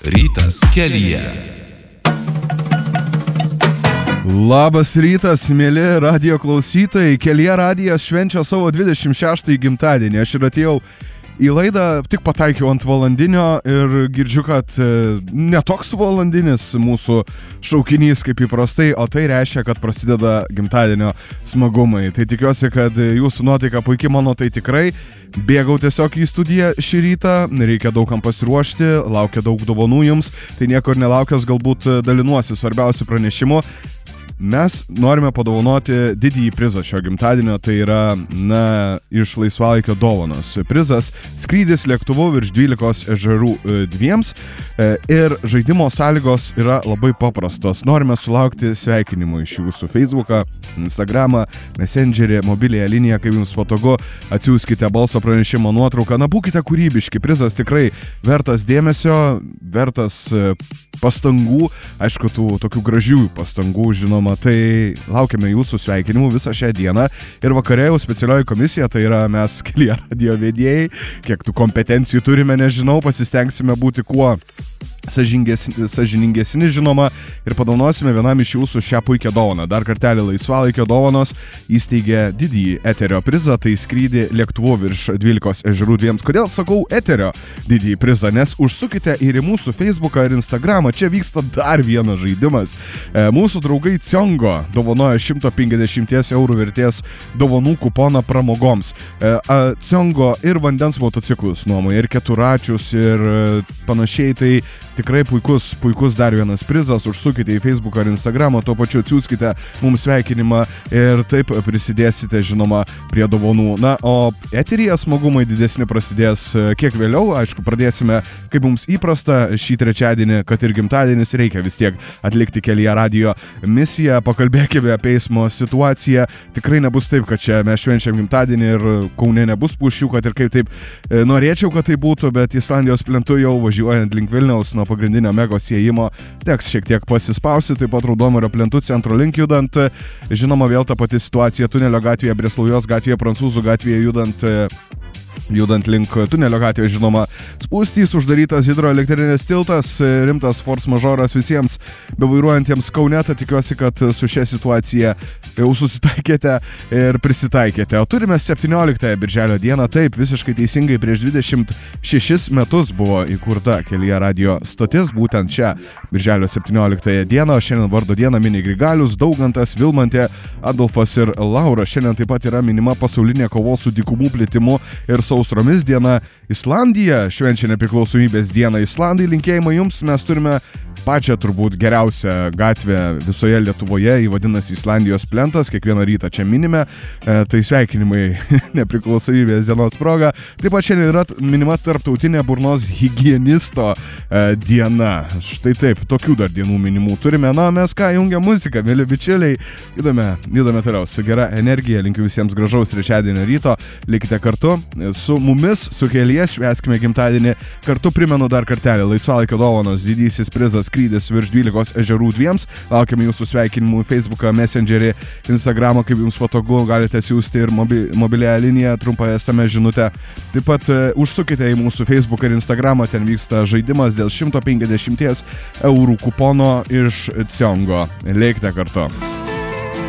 Rytas kelyje. Labas rytas, mėly radijo klausytojai. Kelyje radijas švenčia savo 26 gimtadienį. Aš ir atėjau į laidą, tik pataikiau ant valandinio ir girdžiu, kad netoks valandinis mūsų šaukinys kaip įprastai, o tai reiškia, kad prasideda gimtadienio smagumai. Tai tikiuosi, kad jūsų nuotaika puikiai, mano tai tikrai. Bėgau tiesiog į studiją šį rytą, reikia daugam pasiruošti, laukia daug dovanų jums, tai niekur nelaukęs galbūt dalinuosi svarbiausių pranešimų. Mes norime padovanoti didįjį prizą šio gimtadienio, tai yra, iš laisvalaikio dovanos prizas, skrydis lėktuvu virš 12 ežerų dviems ir žaidimo sąlygos yra labai paprastos. Norime sulaukti sveikinimų iš jūsų Facebooką, Instagramą, Messengerį, mobiliąją liniją, kaip jums patogu, atsiųskite balso pranešimo nuotrauką, būkite kūrybiški, prizas tikrai vertas dėmesio, vertas pastangų, aišku, tų tokių gražių pastangų, žinoma, tai laukiame jūsų sveikinimų visą šią dieną ir vakare jau specialioji komisija, tai yra mes Kelyje radijo vedėjai, kiek tų kompetencijų turime, nežinau, pasistengsime būti kuo sąžiningesni, žinoma, ir padovanosime vienam iš jūsų šią puikią dovaną. Dar kartelį laisvalaikio dovanos įsteigė didįjį eterio prizą, tai skrydį lėktuvu virš 12 ežerų dviems. Kodėl sakau eterio didįjį prizą? Nes užsukite ir į mūsų Facebooką ir Instagramą, čia vyksta dar vienas žaidimas. Mūsų draugai Ciongo dovanoja 150 eurų vertės dovanų kuponą pramogoms. Ciongo ir vandens motociklus nuomoja, ir keturačius, ir panašiai, tai tikrai puikus dar vienas prizas. Užsukite į Facebooką ar Instagramą, tuo pačiu atsiųskite mums sveikinimą ir taip prisidėsite, žinoma, prie dovanų. O eteryje smagumai didesni prasidės kiek vėliau. Aišku, pradėsime, kaip mums įprasta, šį trečiadienį, kad ir gimtadienis, reikia vis tiek atlikti Kelyje radijo misiją. Pakalbėkime apie eismo situaciją. Tikrai nebus taip, kad čia mes švenčiam gimtadienį ir Kaune nebus spūsčių, kad ir kaip taip norėčiau, kad tai būtų, bet Islandijos plentu jau važiuojant link Vilniaus nuo pagrindinio Megos įėjimo teks šiek tiek pasispausti, taip pat Raudomario plentu centro link judant. Žinoma, vėl ta pati situacija Tunelio gatvėje, Breslaujos gatvėje, Prancūzų gatvėje judant link Tunelio gatvėje, žinoma, spūstys, uždarytas hidroelektrinės tiltas, rimtas force majoras visiems bevairuojantiems Kaune. Tikiuosi, kad su šia situacija jau susitaikėte ir prisitaikėte. O turime 17 birželio dieną, taip, visiškai teisingai, prieš 26 metus buvo įkurta Kelyje radijo stotis, būtent šią birželio 17 dieną. Šiandien vardo dieną mini Grigalius, Daugantas, Vilmantė, Adolfas ir Laura. Šiandien taip pat yra minima pasaulinė kovos su dykumų plitimu ir sausromis diena. Islandija švenčia nepriklausomybės dieną. Islandai, linkėjimai jums, mes turime pačią turbūt geriausią gatvę visoje Lietuvoje, jį vadinasi Islandijos plentas, kiekvieną rytą čia minime, tai sveikinimai nepriklausomybės dienos proga. Taip pat šiandien yra minima tarptautinė burnos higienisto diena. Štai taip, tokių dar dienų minimų turime. Mes ką, jungiam muziką, mėly bičiuliai, judame toliau su gera energija, linkiu visiems gražaus trečiadienio ryto, likite kartu su mumis, su Kelyje, švęskime gimtadienį kartu. Primenu dar kartelį, laisvalaikio dovanos, didysis prizas, skrydis virš 12 ežerų dviems. Laukiame jūsų sveikinimų Facebooką, Messengerį, Instagramą, kaip jums patogu, galite siųsti ir mobiliąją liniją, trumpą SMS žinutę. Taip pat užsukite į mūsų Facebooką ir Instagramą, ten vyksta žaidimas dėl 150 eurų kupono iš Ciongo. Likite kartu.